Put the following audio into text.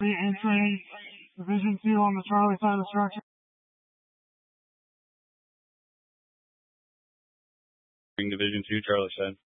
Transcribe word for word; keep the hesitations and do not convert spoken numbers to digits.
be entering Division two on the Charlie side of the structure. Division two, Charlie side.